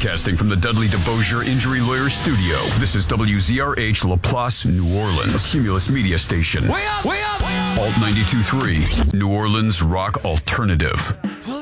Broadcasting from the Dudley DeBosier Injury Lawyer Studio, this is WZRH Laplace, New Orleans, Cumulus Media Station. Way up! Way up! Alt 92.3, New Orleans Rock Alternative.